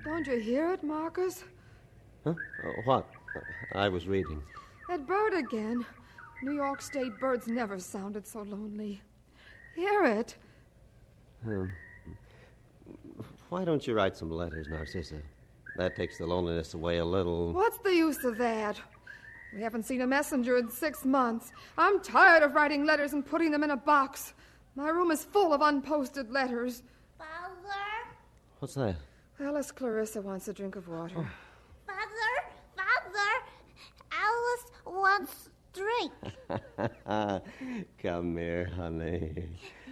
Don't you hear it, Marcus? Huh? What? I was reading. That bird again. New York State birds never sounded so lonely. Hear it? Why don't you write some letters, Narcissa? That takes the loneliness away a little. What's the use of that? We haven't seen a messenger in 6 months. I'm tired of writing letters and putting them in a box. My room is full of unposted letters. Father? What's that? Alice Clarissa wants a drink of water. Oh. Father, Alice wants drink. Come here, honey.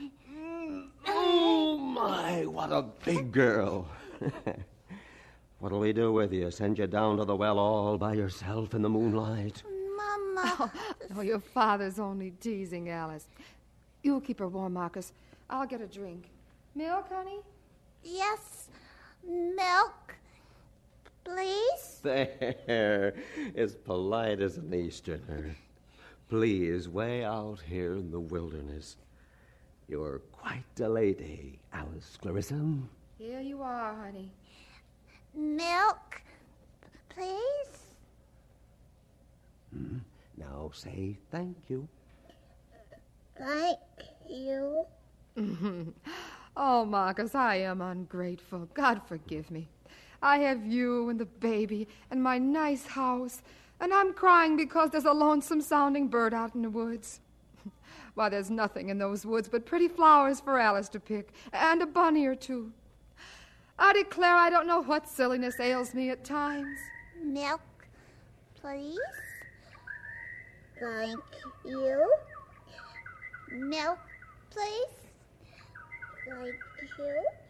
Oh, my, what a big girl. What'll we do with you? Send you down to the well all by yourself in the moonlight? Mama. No, your father's only teasing Alice. You'll keep her warm, Marcus. I'll get a drink. Milk, honey? Yes, milk, please. There, as polite as an Easterner. Please, way out here in the wilderness. You're quite a lady, Alice Clarissa. Here you are, honey. Milk, please. Now say thank you. Thank you. Oh, Marcus, I am ungrateful. God forgive me. I have you and the baby and my nice house, and I'm crying because there's a lonesome-sounding bird out in the woods. Why, there's nothing in those woods but pretty flowers for Alice to pick, and a bunny or two. I declare I don't know what silliness ails me at times. Milk, please. Thank you. Milk, please. Thank you.